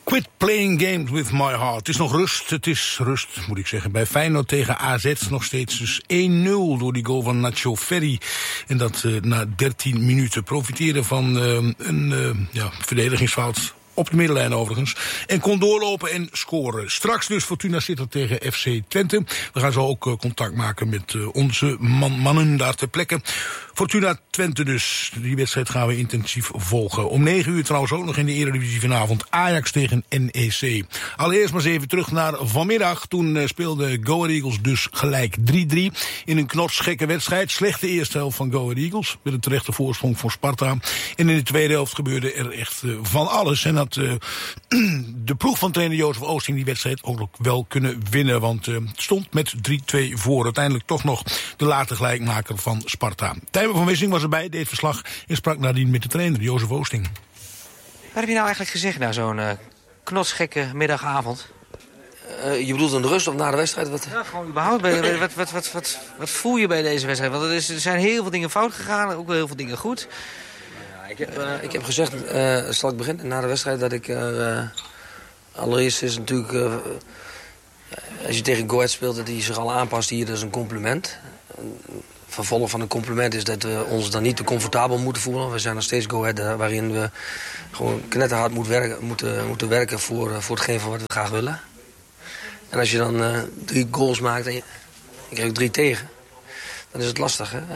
Quit playing games with my heart. Het is nog rust. Het is rust, moet ik zeggen. Bij Feyenoord tegen AZ nog steeds dus 1-0 door die goal van Nacho Ferri. En dat na 13 minuten. Profiteren van een verdedigingsfout. Op de middenlijn overigens. En kon doorlopen en scoren. Straks dus Fortuna Sittard tegen FC Twente. We gaan zo ook contact maken met onze mannen daar ter plekke. Fortuna Twente dus. Die wedstrijd gaan we intensief volgen. Om 9 uur trouwens ook nog in de Eredivisie vanavond. Ajax tegen NEC. Allereerst maar eens even terug naar vanmiddag. Toen speelde Go Ahead Eagles dus gelijk 3-3. In een knotsgekke wedstrijd. Slechte eerste helft van Go Ahead Eagles. Met een terechte voorsprong voor Sparta. En in de tweede helft gebeurde er echt van alles. En dat de ploeg van trainer Jozef Oosting die wedstrijd ook nog wel kunnen winnen. Want het stond met 3-2 voor. Uiteindelijk toch nog de late gelijkmaker van Sparta. Tijmen van Wissing was erbij, deed verslag en sprak nadien met de trainer Jozef Oosting. Wat heb je nou eigenlijk gezegd na zo'n knotsgekke middagavond? Je bedoelt aan de rust of na de wedstrijd? Wat? Ja, gewoon überhaupt. Wat voel je bij deze wedstrijd? Want er zijn heel veel dingen fout gegaan, ook wel heel veel dingen goed. Ik heb gezegd, zal ik beginnen na de wedstrijd, dat ik allereerst is natuurlijk, als je tegen Go Ahead speelt, dat hij zich al aanpast hier, dat is een compliment. Vervolg van een compliment is dat we ons dan niet te comfortabel moeten voelen. We zijn nog steeds Go Ahead, waarin we gewoon knetterhard moeten werken voor hetgeen van wat we graag willen. En als je dan 3 goals maakt en je krijgt 3 tegen, dan is het lastig hè?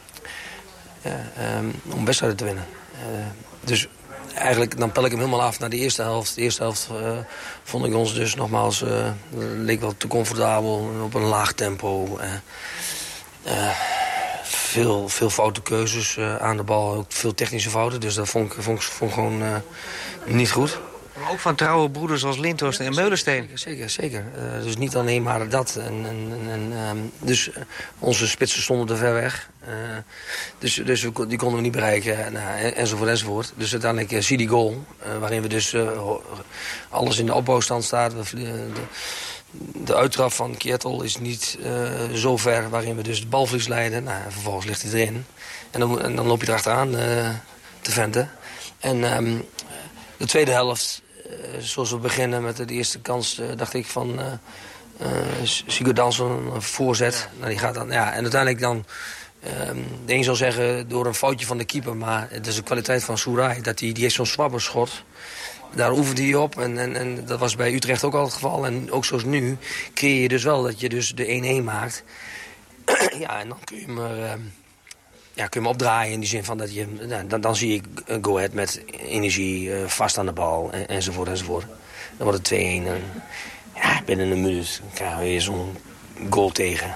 Om wedstrijden te winnen. Dus eigenlijk dan pel ik hem helemaal af naar de eerste helft. De eerste helft vond ik ons dus nogmaals leek wel te comfortabel op een laag tempo. Veel foute keuzes aan de bal, ook veel technische fouten. Dus dat vond ik gewoon niet goed. Maar ook van trouwe broeders als Lindhorst en Meulensteen. Zeker. Dus niet alleen maar dat. Dus onze spitsen stonden te ver weg. Dus die konden we niet bereiken. Enzovoort. Dus uiteindelijk zie die goal. Waarin we dus alles in de opbouwstand staat. De uittrap van Kietel is niet zo ver. Waarin we dus de balverlies leiden. Vervolgens ligt hij erin. En dan loop je erachteraan te venten. En de tweede helft, zoals we beginnen met de eerste kans, dacht ik van Sigurd Dansson, een voorzet. Die gaat dan, en uiteindelijk dan, de een zal zeggen door een foutje van de keeper, maar het is de kwaliteit van Soerai, dat die heeft zo'n zwabberschot. Daar oefent hij op en dat was bij Utrecht ook al het geval. En ook zoals nu creëer je dus wel dat je dus de 1-1 maakt. En dan kun je kun je hem opdraaien in die zin van dat je... Dan zie ik Go Ahead met energie, vast aan de bal, enzovoort. Dan wordt het 2-1 en binnen een minuut krijgen we weer zo'n goal tegen.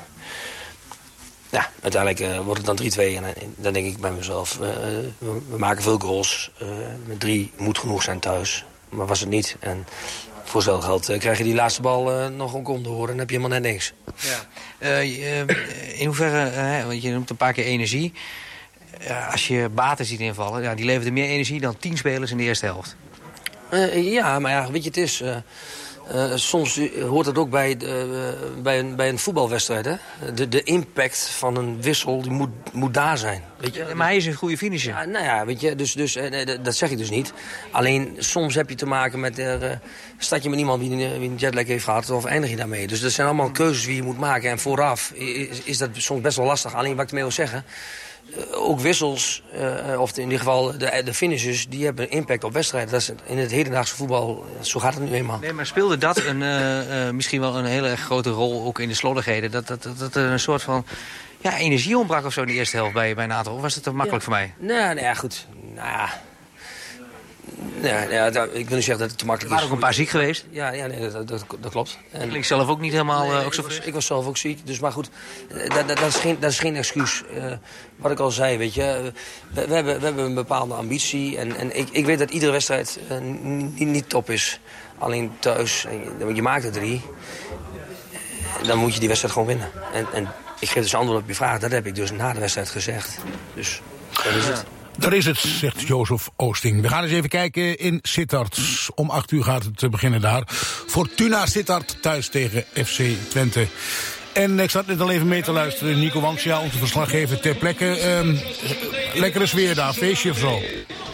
Ja, uiteindelijk wordt het dan 3-2 en dan denk ik bij mezelf... we maken veel goals, met 3 moet genoeg zijn thuis. Maar was het niet. En voor hetzelfde geld krijg je die laatste bal nog ook om te horen en dan heb je helemaal net niks. Ja. In hoeverre, want je noemt een paar keer energie. Als je Baten ziet invallen, die leverde meer energie dan 10 spelers in de eerste helft. Maar weet je, het is... soms hoort het ook bij een voetbalwedstrijd. Hè? De impact van een wissel die moet daar zijn. Weet je? Maar hij is een goede finisher. Weet je, dus dat zeg ik dus niet. Alleen soms heb je te maken met... Start je met iemand die een jetlag heeft gehad of eindig je daarmee. Dus dat zijn allemaal keuzes die je moet maken. En vooraf is dat soms best wel lastig. Alleen wat ik ermee wil zeggen... ook wissels, of in ieder geval de finishers, die hebben impact op wedstrijden. Dat is in het hedendaagse voetbal, zo gaat het nu eenmaal. Nee, maar speelde dat misschien wel een hele erg grote rol ook in de slordigheden? Dat er een soort van energie ontbrak of zo in de eerste helft bij een aantal? Of was het te makkelijk voor mij? Goed. Ik wil niet zeggen dat het te makkelijk is. Er waren ook een paar ziek geweest. Dat klopt. En klinkt zelf ook niet helemaal ook zo fris. Ik was zelf ook ziek, dus maar goed, dat is geen excuus. Wat ik al zei, weet je, we hebben een bepaalde ambitie en ik weet dat iedere wedstrijd niet top is. Alleen thuis, je maakt er 3, dan moet je die wedstrijd gewoon winnen. En ik geef dus antwoord op je vraag, dat heb ik dus na de wedstrijd gezegd. Dus dat is het. Daar is het, zegt Jozef Oosting. We gaan eens even kijken in Sittard. Om 8 uur gaat het beginnen daar. Fortuna Sittard thuis tegen FC Twente. En ik zat net al even mee te luisteren. Nico Wansia, onze verslaggever ter plekke. Lekkere sfeer daar, feestje of zo?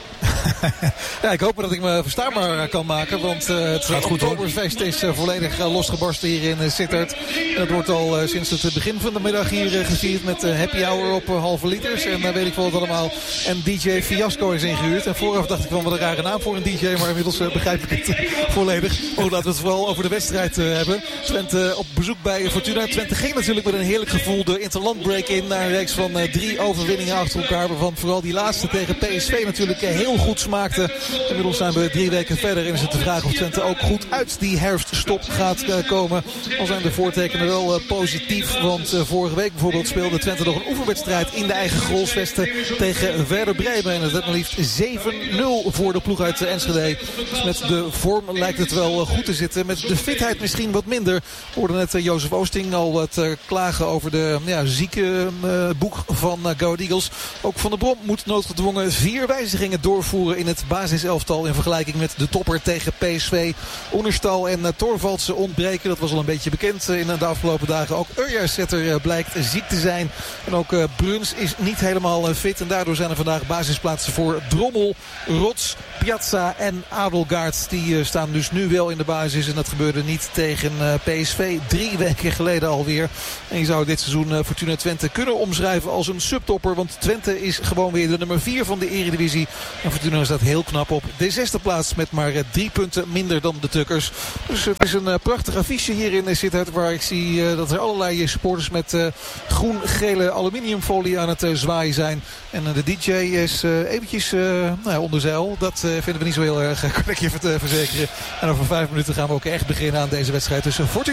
Ja, ik hoop dat ik me verstaanbaar kan maken. Want het Oktoberfest is volledig losgebarsten hier in Sittard. Het wordt al sinds het begin van de middag hier gevierd met happy hour op halve liters. En weet ik wel wat allemaal. En DJ Fiasco is ingehuurd. En vooraf dacht ik van wat een rare naam voor een DJ. Maar inmiddels begrijp ik het volledig. Maar laten we het vooral over de wedstrijd hebben. Twente op bezoek bij Fortuna. Twente ging natuurlijk met een heerlijk gevoel de interlandbreak in. Naar een reeks van 3 overwinningen achter elkaar. Waarvan vooral die laatste tegen PSV natuurlijk heel goed smaakte. Inmiddels zijn we 3 weken verder. En is het de vraag of Twente ook goed uit die herfststop gaat komen. Al zijn de voortekenen wel positief. Want vorige week bijvoorbeeld speelde Twente nog een oefenwedstrijd in de eigen Grolsvesten tegen Werder Bremen. En het werd maar liefst 7-0 voor de ploeg uit Enschede. Dus met de vorm lijkt het wel goed te zitten. Met de fitheid misschien wat minder. We hoorden net Jozef Oosting al wat klagen over de zieke boek van Go Ahead Eagles. Ook Van der Brom moet noodgedwongen 4 wijzigingen doorvoeren in het basiselftal in vergelijking met de topper tegen PSV. Oenerstal en Thorvaldsen ontbreken. Dat was al een beetje bekend in de afgelopen dagen. Ook Urjasetter blijkt ziek te zijn. En ook Bruns is niet helemaal fit. En daardoor zijn er vandaag basisplaatsen voor Drommel, Rots, Piazza en Adelgaard. Die staan dus nu wel in de basis. En dat gebeurde niet tegen PSV 3 weken geleden alweer. En je zou dit seizoen Fortuna Twente kunnen omschrijven als een subtopper. Want Twente is gewoon weer de nummer 4 van de Eredivisie. En Fortuna staat heel knap op de 6e plaats met maar 3 punten minder dan de Tukkers. Dus het is een prachtig affiche hier in Sittard. Waar ik zie dat er allerlei supporters met groen-gele aluminiumfolie aan het zwaaien zijn. En de DJ is eventjes onder zeil. Dat vinden we niet zo heel erg, kan ik je verzekeren. En over 5 minuten gaan we ook echt beginnen aan deze wedstrijd tussen Fortuna